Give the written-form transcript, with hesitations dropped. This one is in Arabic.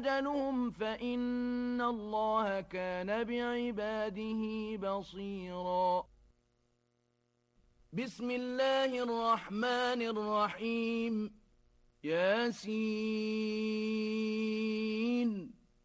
أجلهم فإن الله كان بعباده بصيرا. بسم الله الرحمن الرحيم. ياسين